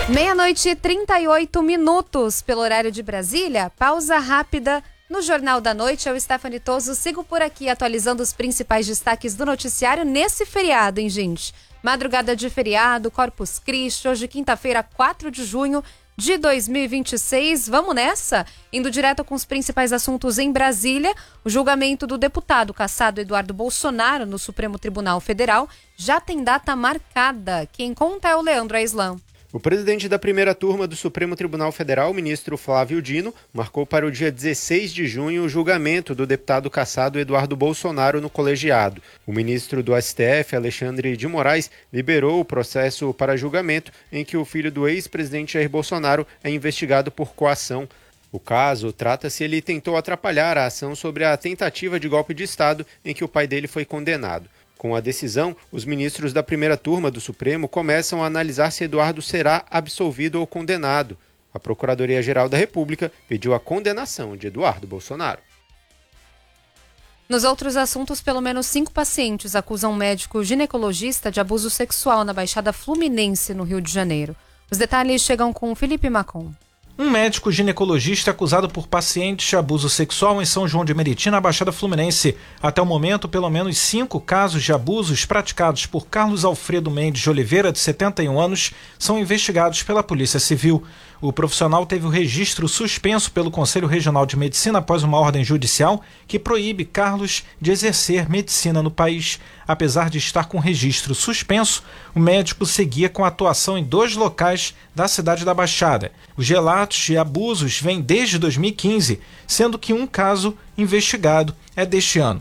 12h38 pelo horário de Brasília. Pausa rápida no Jornal da Noite. Eu, Stephanie Toso, sigo por aqui atualizando os principais destaques do noticiário nesse feriado, hein, gente? Madrugada de feriado, Corpus Christi, hoje quinta-feira, 4 de junho de 2026. Vamos nessa? Indo direto com os principais assuntos em Brasília, o julgamento do deputado cassado Eduardo Bolsonaro no Supremo Tribunal Federal já tem data marcada. Quem conta é o Leandro Aislan. O presidente da primeira turma do Supremo Tribunal Federal, o ministro Flávio Dino, marcou para o dia 16 de junho o julgamento do deputado cassado Eduardo Bolsonaro no colegiado. O ministro do STF, Alexandre de Moraes, liberou o processo para julgamento em que o filho do ex-presidente Jair Bolsonaro é investigado por coação. O caso trata-se ele tentou atrapalhar a ação sobre a tentativa de golpe de Estado em que o pai dele foi condenado. Com a decisão, os ministros da primeira turma do Supremo começam a analisar se Eduardo será absolvido ou condenado. A Procuradoria-Geral da República pediu a condenação de Eduardo Bolsonaro. Nos outros assuntos, pelo menos 5 pacientes acusam um médico ginecologista de abuso sexual na Baixada Fluminense, no Rio de Janeiro. Os detalhes chegam com Felipe Macon. Um médico ginecologista acusado por pacientes de abuso sexual em São João de Meriti, na Baixada Fluminense. Até o momento, pelo menos 5 casos de abusos praticados por Carlos Alfredo Mendes de Oliveira, de 71 anos, são investigados pela Polícia Civil. O profissional teve o registro suspenso pelo Conselho Regional de Medicina após uma ordem judicial que proíbe Carlos de exercer medicina no país. Apesar de estar com o registro suspenso, o médico seguia com atuação em 2 locais da cidade da Baixada. Os relatos de abusos vêm desde 2015, sendo que um caso investigado é deste ano.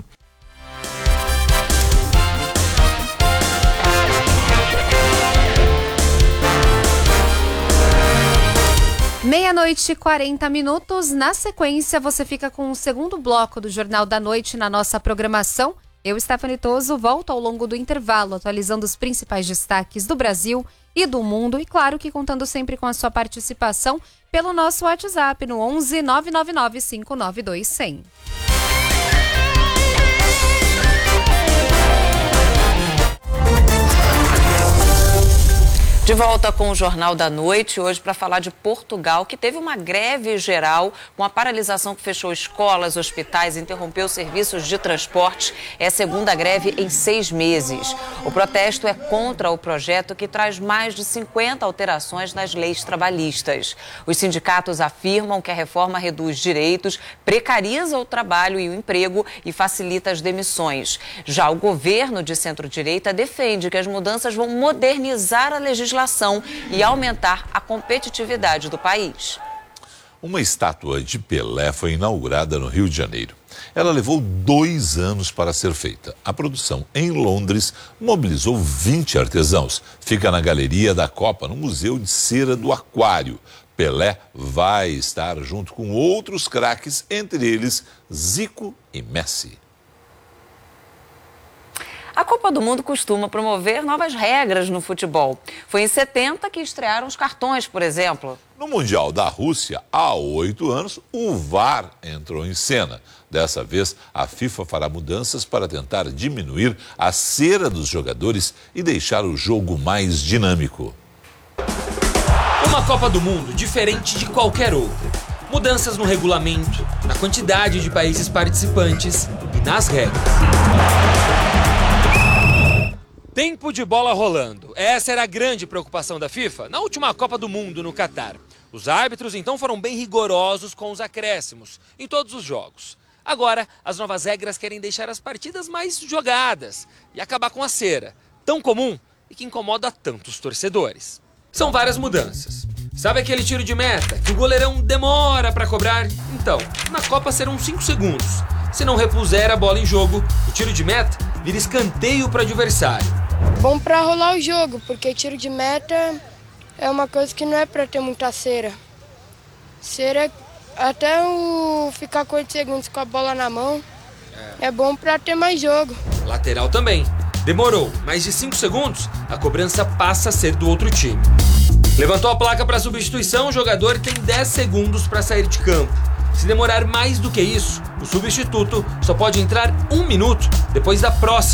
Meia-noite e 40 minutos. Na sequência, você fica com o segundo bloco do Jornal da Noite na nossa programação. Eu, Stephanie Toso, volto ao longo do intervalo, atualizando os principais destaques do Brasil e do mundo. E claro que contando sempre com a sua participação pelo nosso WhatsApp no 11 999 592 100. De volta com o Jornal da Noite, hoje para falar de Portugal, que teve uma greve geral com a paralisação que fechou escolas, hospitais, interrompeu serviços de transporte. É a segunda greve em 6 meses. O protesto é contra o projeto que traz mais de 50 alterações nas leis trabalhistas. Os sindicatos afirmam que a reforma reduz direitos, precariza o trabalho e o emprego e facilita as demissões. Já o governo de centro-direita defende que as mudanças vão modernizar a legislação e aumentar a competitividade do país. Uma estátua de Pelé foi inaugurada no Rio de Janeiro. Ela levou 2 anos para ser feita. A produção em Londres mobilizou 20 artesãos. Fica na Galeria da Copa, no Museu de Cera do Aquário. Pelé vai estar junto com outros craques, entre eles Zico e Messi. A Copa do Mundo costuma promover novas regras no futebol. Foi em 70 que estrearam os cartões, por exemplo. No Mundial da Rússia, há 8 anos, o VAR entrou em cena. Dessa vez, a FIFA fará mudanças para tentar diminuir a cera dos jogadores e deixar o jogo mais dinâmico. Uma Copa do Mundo diferente de qualquer outra. Mudanças no regulamento, na quantidade de países participantes e nas regras. Tempo de bola rolando. Essa era a grande preocupação da FIFA na última Copa do Mundo no Catar. Os árbitros então foram bem rigorosos com os acréscimos em todos os jogos. Agora, as novas regras querem deixar as partidas mais jogadas e acabar com a cera, tão comum e que incomoda tantos torcedores. São várias mudanças. Sabe aquele tiro de meta que o goleirão demora para cobrar? Então, na Copa serão 5 segundos. Se não repuser a bola em jogo, o tiro de meta vira escanteio para o adversário. Bom para rolar o jogo, porque tiro de meta é uma coisa que não é para ter muita cera. Cera, até ficar com 8 segundos com a bola na mão, é bom para ter mais jogo. Lateral também. Demorou mais de 5 segundos, a cobrança passa a ser do outro time. Levantou a placa para substituição, o jogador tem 10 segundos para sair de campo. Se demorar mais do que isso, o substituto só pode entrar 1 minuto depois da próxima